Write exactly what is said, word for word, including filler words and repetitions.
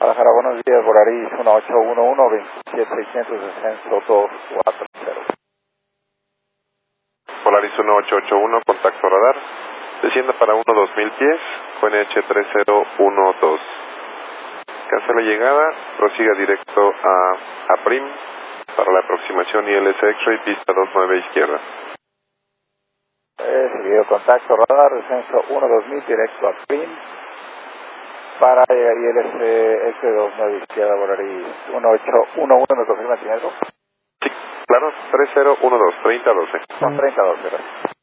Guadalajara, buenos días, Volaris uno ocho uno uno, veintisiete seiscientos, descenso dos cuatro cero. Volaris uno ocho ocho uno, contacto radar. Descienda para uno dos mil pies, con H tres cero uno dos. Cancela llegada, prosiga directo a, a Prim para la aproximación I L S X-Ray, pista dos nueve izquierda. Eh, seguido contacto radar, descenso uno dos mil, directo a Prim para I L S X dos nueve izquierda, Volaris uno ocho uno uno, ¿me confirma, señor? Sí, claro, tres cero uno dos, treinta doce. Con treinta doce, gracias.